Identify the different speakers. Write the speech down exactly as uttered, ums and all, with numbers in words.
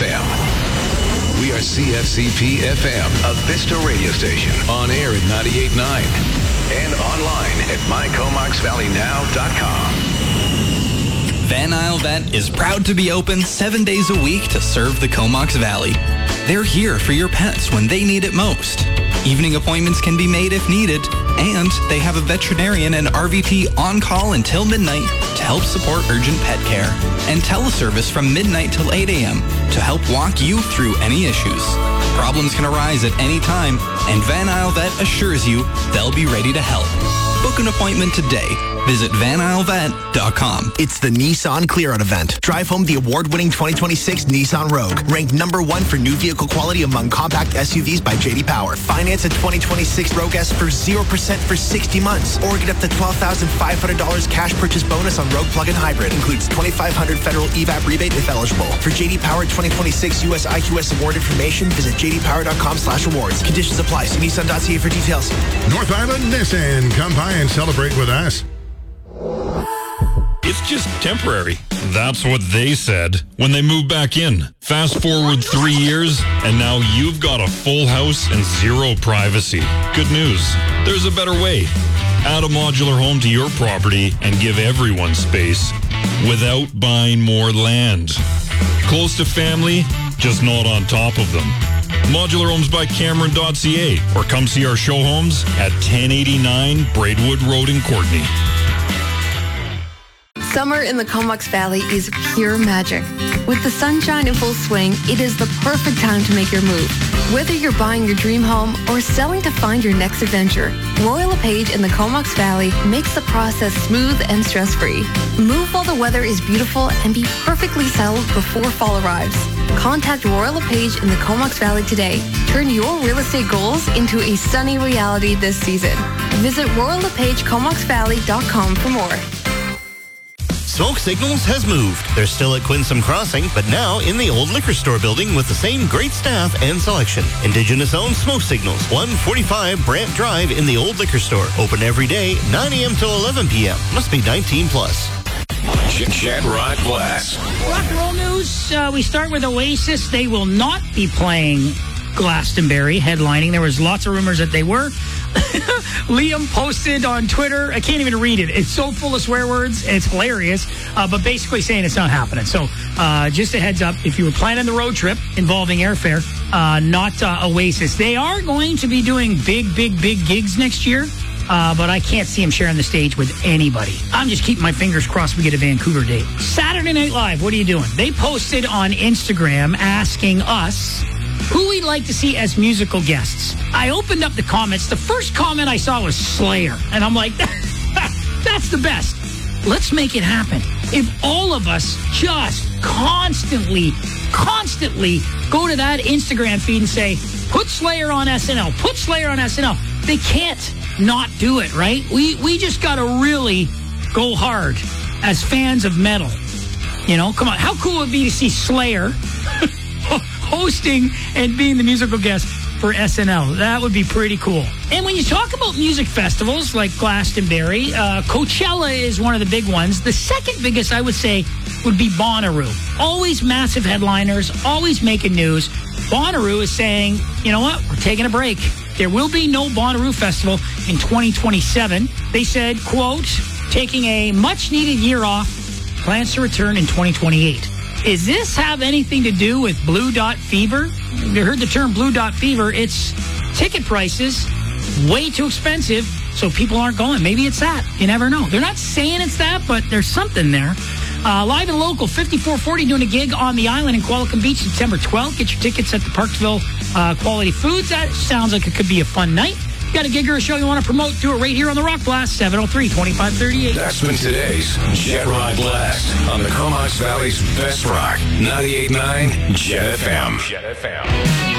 Speaker 1: M. We are C F C P F M, a Vista radio station, on air at ninety-eight point nine and online at my comox valley now dot com.
Speaker 2: Van Isle Vet is proud to be open seven days a week to serve the Comox Valley. They're here for your pets when they need it most. Evening appointments can be made if needed, and they have a veterinarian and R V P on call until midnight to help support urgent pet care, and teleservice from midnight till eight a.m. to help walk you through any issues. Problems can arise at any time, and Van Isle Vet assures you they'll be ready to help. Book an appointment today. Visit van isle vet dot com.
Speaker 3: It's the Nissan Clear Out event. Drive home the award-winning twenty twenty-six Nissan Rogue, ranked number one for new vehicle quality among compact S U Vs by J D Power. Finance a twenty twenty-six Rogue S for zero percent for sixty months, or get up to twelve thousand five hundred dollars cash purchase bonus on Rogue Plug-in Hybrid. Includes twenty-five hundred dollars federal E V A P rebate if eligible. For J D Power twenty twenty-six U S I Q S award information, visit j d power dot com slash awards. Conditions apply. See nissan dot c a for details.
Speaker 4: North Island Nissan. Come by and celebrate with us.
Speaker 5: It's just temporary. That's what they said when they moved back in. Fast forward three years, and now you've got a full house and zero privacy. Good news. There's a better way. Add a modular home to your property and give everyone space without buying more land. Close to family, just not on top of them. Modular Homes by Cameron dot c a, or come see our show homes at ten eighty-nine Braidwood Road in Courtenay.
Speaker 6: Summer in the Comox Valley is pure magic. With the sunshine in full swing, it is the perfect time to make your move. Whether you're buying your dream home or selling to find your next adventure, Royal LePage in the Comox Valley makes the process smooth and stress-free. Move while the weather is beautiful and be perfectly settled before fall arrives. Contact Royal LePage in the Comox Valley today. Turn your real estate goals into a sunny reality this season. Visit royal lepage comox valley dot com for more.
Speaker 7: Smoke Signals has moved. They're still at Quinsam Crossing, but now in the old liquor store building with the same great staff and selection. Indigenous-owned Smoke Signals, one forty-five Brant Drive in the old liquor store. Open every day, nine a.m. till eleven p.m. Must be nineteen plus.
Speaker 1: Jet Rock Blast.
Speaker 8: Rock and roll news. Uh, we start with Oasis. They will not be playing Glastonbury, headlining. There was lots of rumors that they were. Liam posted on Twitter, I can't even read it. It's so full of swear words. It's hilarious. Uh, but basically saying it's not happening. So uh, just a heads up, if you were planning the road trip involving airfare, uh, not uh, Oasis. They are going to be doing big, big, big gigs next year. Uh, but I can't see him sharing the stage with anybody. I'm just keeping my fingers crossed we get a Vancouver date. Saturday Night Live, what are you doing? They posted on Instagram asking us who we'd like to see as musical guests. I opened up the comments. The first comment I saw was Slayer. And I'm like, that's the best. Let's make it happen. If all of us just constantly, constantly go to that Instagram feed and say, put Slayer on S N L, put Slayer on S N L. They can't not do it, right? We we just got to really go hard as fans of metal. You know, come on. How cool would it be to see Slayer hosting and being the musical guest for S N L? That would be pretty cool. And when you talk about music festivals like Glastonbury, uh, Coachella is one of the big ones. The second biggest, I would say, would be Bonnaroo. Always massive headliners, always making news. Bonnaroo is saying, you know what, we're taking a break. There will be no Bonnaroo Festival in twenty twenty-seven. They said, quote, taking a much-needed year off, plans to return in twenty twenty-eight. Does this have anything to do with Blue Dot Fever? You heard the term Blue Dot Fever. It's ticket prices way too expensive, so people aren't going. Maybe it's that. You never know. They're not saying it's that, but there's something there. Uh, live and local, fifty-four forty doing a gig on the island in Qualicum Beach September twelfth. Get your tickets at the Parksville uh, Quality Foods. That sounds like it could be a fun night. You got a gig or a show you want to promote, do it right here on the Rock Blast, seven oh three, twenty-five thirty-eight.
Speaker 1: That's been today's Jet Rock Blast on the Comox Valley's best rock, ninety-eight point nine Jet F M. Jet F M.